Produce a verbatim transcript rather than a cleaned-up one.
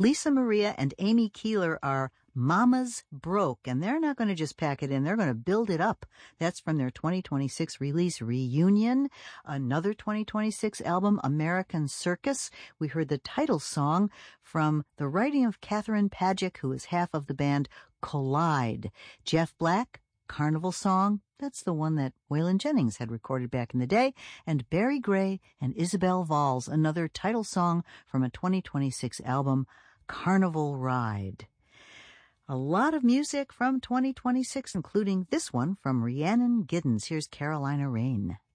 Lisa Maria and Amy Keeler are Mama's Broke, and they're not going to just pack it in, they're going to build it up. That's from their twenty twenty-six release, Reunion. Another twenty twenty-six album, American Circus. We heard the title song from the writing of Catherine Pagic, who is half of the band Collide. Jeff Black, Carnival Song. That's the one that Waylon Jennings had recorded back in the day. And Barry Gray and Isabel Valls, another title song from a twenty twenty-six album, Carnival Ride. A lot of music from twenty twenty-six, including this one from Rhiannon Giddens. Here's Carolina Rain.